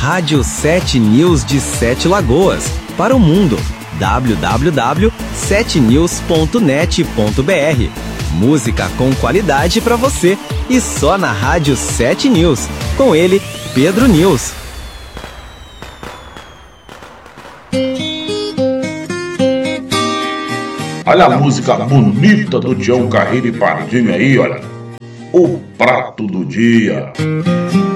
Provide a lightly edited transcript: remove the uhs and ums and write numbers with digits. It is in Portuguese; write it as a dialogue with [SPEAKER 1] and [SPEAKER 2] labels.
[SPEAKER 1] Rádio 7 News de Sete Lagoas, para o mundo. www.7news.net.br. Música com qualidade para você e só na Rádio 7 News. Com ele, Pedro News.
[SPEAKER 2] Olha a música bonita do Tião Carreiro e Pardinho aí, olha. O prato do dia.